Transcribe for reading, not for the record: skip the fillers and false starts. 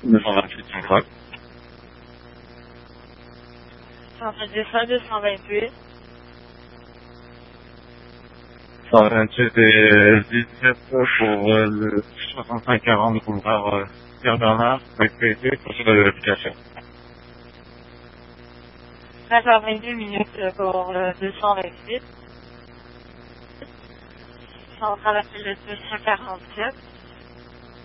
928 Central. Centre des Soins 228. 128 et 17 pour le 6540 boulevard Pierre Bernard, activité pour de l'application. 22 minutes pour le 228. Centrale appel le 247.